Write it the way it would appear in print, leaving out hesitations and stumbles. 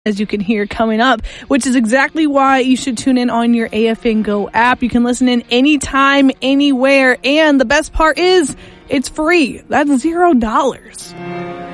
as you can hear coming up, which is exactly why you should tune in on your AFN Go app. You can listen in anytime, anywhere, and the best part is it's free. That's $0.